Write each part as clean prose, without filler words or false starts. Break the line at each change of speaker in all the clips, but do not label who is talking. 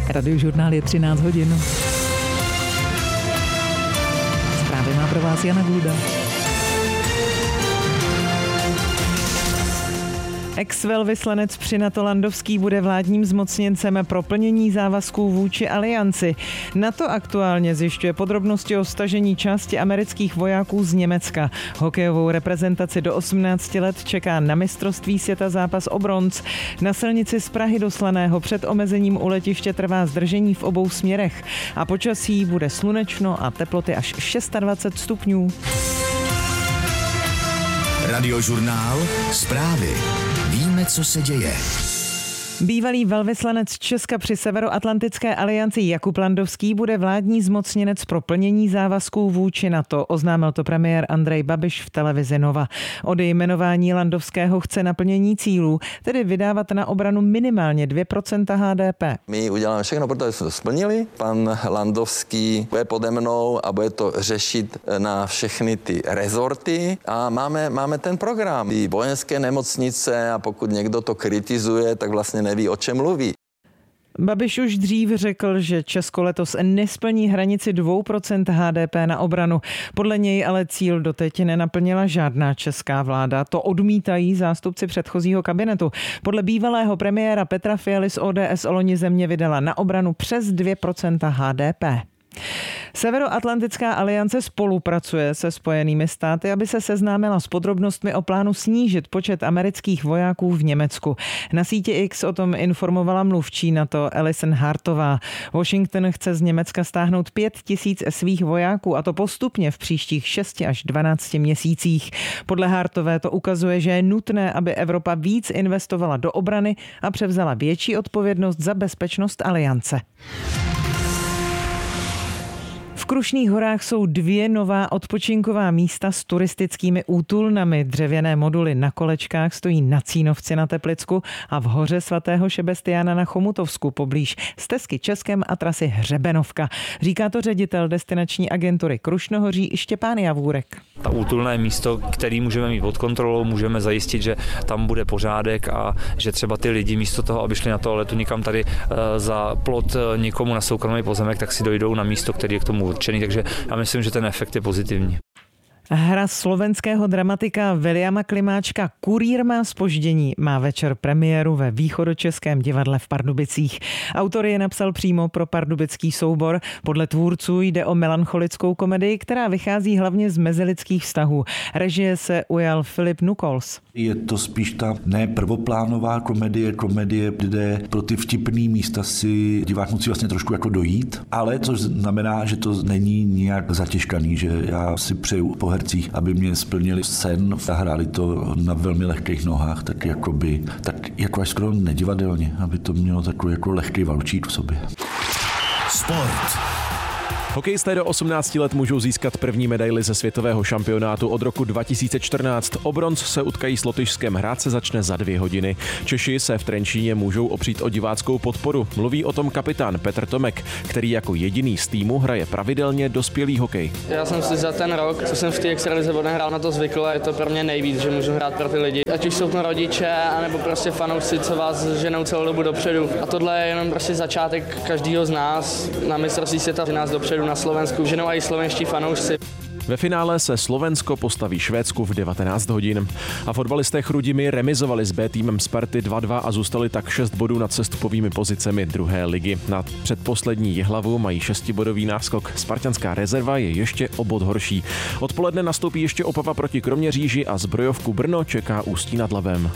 Radiožurnál je 13 hodin. Zprávy má pro vás Jana Gluda. Ex-velvyslanec při NATO Landovský bude vládním zmocněncem pro plnění závazků vůči alianci. NATO aktuálně zjišťuje podrobnosti o stažení části amerických vojáků z Německa. Hokejovou reprezentaci do 18 let čeká na mistrovství světa zápas o bronz. Na silnici z Prahy do Slaného před omezením u letiště trvá zdržení v obou směrech. A počasí bude slunečno a teploty až 26 stupňů.
Radiožurnál, zprávy. Víme, co se děje.
Bývalý velvyslanec Česka při Severoatlantické alianci Jakub Landovský bude vládní zmocněnec pro plnění závazků vůči NATO, oznámil to premiér Andrej Babiš v televizi Nova. Od jmenování Landovského chce naplnění cílů, tedy vydávat na obranu minimálně 2% HDP.
My uděláme všechno, protože jsme to splnili. Pan Landovský bude pode mnou a bude to řešit na všechny ty rezorty a máme ten program. I vojenské nemocnice a pokud někdo to kritizuje, tak vlastně neví, o čem mluví.
Babiš už dřív řekl, že Česko letos nesplní hranici 2% HDP na obranu. Podle něj ale cíl doteď nenaplnila žádná česká vláda. To odmítají zástupci předchozího kabinetu. Podle bývalého premiéra Petra Fialy z ODS loni země vydala na obranu přes 2% HDP. Severoatlantická aliance spolupracuje se Spojenými státy, aby se seznámila s podrobnostmi o plánu snížit počet amerických vojáků v Německu. Na síti X o tom informovala mluvčí NATO Alison Hartová. Washington chce z Německa stáhnout 5 000 svých vojáků, a to postupně v příštích 6 až 12 měsících. Podle Hartové to ukazuje, že je nutné, aby Evropa víc investovala do obrany a převzala větší odpovědnost za bezpečnost aliance. V Krušných horách jsou 2 nová odpočinková místa s turistickými útulnami. Dřevěné moduly na kolečkách stojí na Cínovci na Teplicku a v hoře svatého Šebestiána na Chomutovsku poblíž stezky Českem a trasy Hřebenovka. Říká to ředitel destinační agentury Krušnohoří Štěpán Javůrek.
Ta útulné místo, který můžeme mít pod kontrolou, můžeme zajistit, že tam bude pořádek a že třeba ty lidi místo toho, aby šli na toaletu někam tady za plot někomu na soukromý pozemek, tak si dojdou na místo, který je k tomu určený, takže já myslím, že ten efekt je pozitivní.
Hra slovenského dramatika Viliama Klimáčka Kurýr má zpoždění. Má večer premiéru ve Východočeském divadle v Pardubicích. Autor je napsal přímo pro pardubický soubor. Podle tvůrců jde o melancholickou komedii, která vychází hlavně z mezilidských vztahů. Režie se ujal Filip Nukols.
Je to spíš ta ne prvoplánová komedie, kde pro ty vtipný místa si divák musí vlastně trošku jako dojít, ale což znamená, že to není nijak zatěžkaný, že já si přeju po hercích, aby mě splnili sen a hráli to na velmi lehkých nohách, tak jako až skoro nedivadelně, aby to mělo takový jako lehký valčík v sobě.
Sport.
Hokejisté do 18 let můžou získat první medaili ze světového šampionátu od roku 2014. O bronz se utkají s Lotyšskem, hrát se začne za 2 hodiny. Češi se v Trenčíně můžou opřít o diváckou podporu. Mluví o tom kapitán Petr Tomek, který jako jediný z týmu hraje pravidelně dospělý hokej.
Já jsem si za ten rok, co jsem v té extralize odehrál, na to zvykl a je to pro mě nejvíc, že můžu hrát pro ty lidi. Ať už jsou to rodiče, anebo prostě fanoušci, co vás ženou celou dobu dopředu. A tohle je jenom prostě začátek každého z nás na mistrovství světa, že nás dopředu na Slovensku ženou i slovenští fanoušci.
Ve finále se Slovensko postaví Švédsku v 19 hodin. A fotbalisté Chrudimi remizovali s B týmem Sparty 2-2 a zůstali tak 6 bodů nad sestupovými pozicemi druhé ligy. Na předposlední Jihlavu mají 6bodový náskok. Spartanská rezerva je ještě o bod horší. Odpoledne nastoupí ještě Opava proti Kroměříži a Zbrojovku Brno čeká Ústí nad Labem.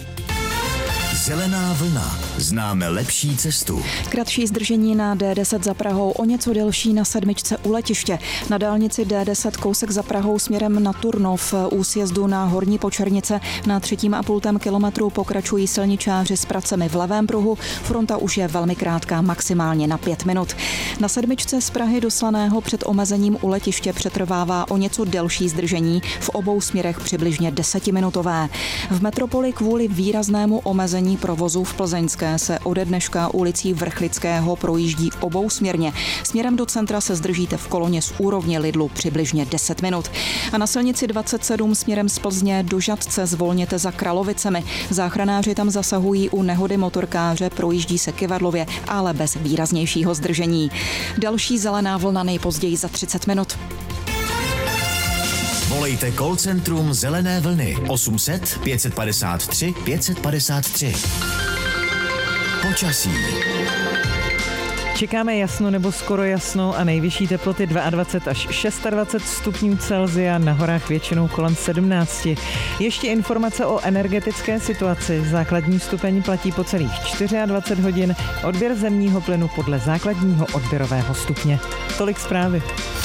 Zelená vlna. Známe lepší cestu.
Kratší zdržení na D10 za Prahou, o něco delší na 7 u letiště. Na dálnici D10 kousek za Prahou směrem na Turnov, u sjezdu na Horní Počernice na 3,5 kilometru pokračují silničáři s pracemi v levém pruhu. Fronta už je velmi krátká, maximálně na 5 minut. Na 7 z Prahy do Slaného před omezením u letiště přetrvává o něco delší zdržení, v obou směrech přibližně 10minutové. V metropoli kvůli výraznému omezení provozu v Plzeňské se ode dneška ulicí Vrchlického projíždí obousměrně. Směrem do centra se zdržíte v koloně z úrovně Lidlu přibližně 10 minut. A na silnici 27 směrem z Plzně do Žatce zvolněte za Kralovicemi. Záchranáři tam zasahují u nehody motorkáře, projíždí se kyvadlově, ale bez výraznějšího zdržení. Další zelená vlna nejpozději za 30 minut.
Volejte call centrum Zelené vlny 800 553 553. Počasí.
Čekáme jasno nebo skoro jasno a nejvyšší teploty 22 až 26 stupňů Celsia, na horách většinou kolem 17. Ještě informace o energetické situaci. Základní stupeň platí po celých 24 hodin, odběr zemního plynu podle základního odběrového stupně. Tolik zprávy.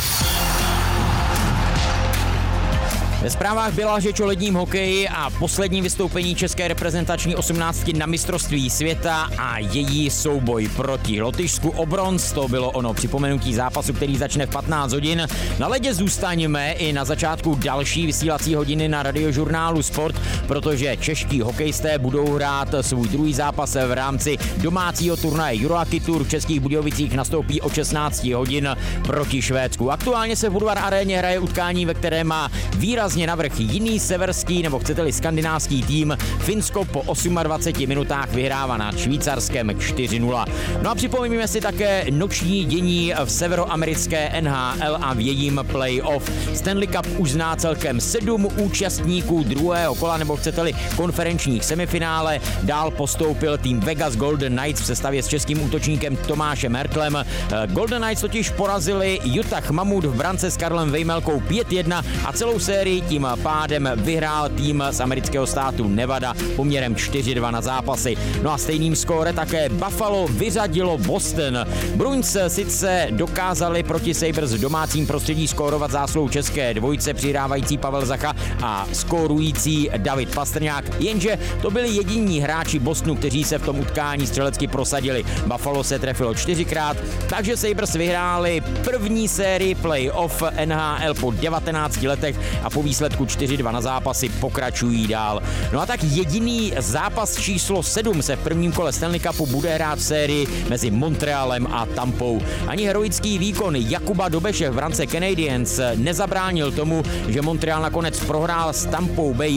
Ve zprávách byla řeč o ledním hokeji a poslední vystoupení české reprezentační 18 na mistrovství světa a její souboj proti Lotyšsku o bronz. To bylo ono připomenutí zápasu, který začne v 15 hodin. Na ledě zůstaňme i na začátku další vysílací hodiny na Radiožurnálu Sport, protože čeští hokejisté budou hrát svůj druhý zápas v rámci domácího turnaje Eurohockey Tour v Českých Budějovicích. Nastoupí o 16 hodin proti Švédsku. Aktuálně se v Budvar aréně hraje utkání, ve které má výrazně navrch jiný severský nebo chcete-li skandinávský tým. Finsko po 28 minutách vyhrává nad Švýcarskem 4-0. No a připomeňme si také noční dění v severoamerické NHL a v jejím playoff. Stanley Cup už zná celkem 7 účastníků druhého kola, nebo chcete-li konferenčních semifinále. Dál postoupil tým Vegas Golden Knights v sestavě s českým útočníkem Tomášem Hertlem. Golden Knights totiž porazili Utah Mammoth v brance s Karlem Vejmelkou 5-1 a celou sérii tím pádem vyhrál tým z amerického státu Nevada poměrem 4-2 na zápasy. No a stejným skóre také Buffalo vyřadilo Boston. Bruins sice dokázali proti Sabres v domácím prostředí skórovat zásluhou české dvojice přihrávající Pavel Zacha a skórující David Pastrňák, jenže to byli jediní hráči Bostonu, kteří se v tom utkání střelecky prosadili. Buffalo se trefilo 4krát, takže Sabres vyhráli první sérii playoff NHL po 19 letech a po výsledku 4-2 na zápasy pokračují dál. No a tak jediný zápas číslo 7 se v prvním kole Stanley Cupu bude hrát v sérii mezi Montrealem a Tampou. Ani heroický výkon Jakuba Dobeše v brance Canadiens nezabránil tomu, že Montreal nakonec prohrál s Tampou Bay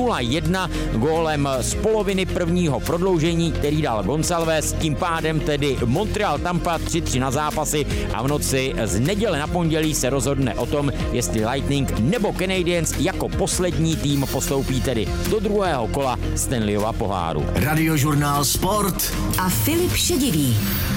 0-1 gólem z poloviny prvního prodloužení, který dal Gonçalves. Tím pádem tedy Montreal Tampa 3-3 na zápasy a v noci z neděle na pondělí se rozhodne o tom, jestli Lightning nebo Canadiens jako poslední tým postoupí tedy do druhého kola Stanleyova poháru.
Radiožurnál Sport
a Filip Šedivý.